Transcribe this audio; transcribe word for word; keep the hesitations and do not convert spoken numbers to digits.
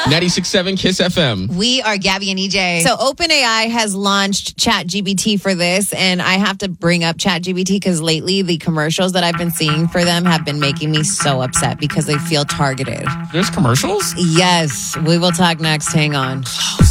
ninety-six point seven Kiss F M. We are Gabby and E J. So OpenAI has launched ChatGPT for this, and I have to bring up ChatGPT because lately the commercials that I've been seeing for them have been making me so upset because they feel targeted. There's commercials? Yes. We will talk next. Hang on.